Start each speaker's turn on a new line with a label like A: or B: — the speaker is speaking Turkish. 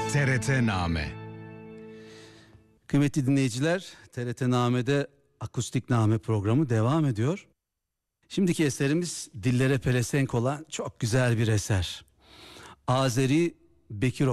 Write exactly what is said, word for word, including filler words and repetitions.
A: T R T Name.
B: Kıymetli dinleyiciler, T R T Name'de Akustik Name programı devam ediyor. Şimdiki eserimiz dillere pelesenk olan çok güzel bir eser. Azeri Bekir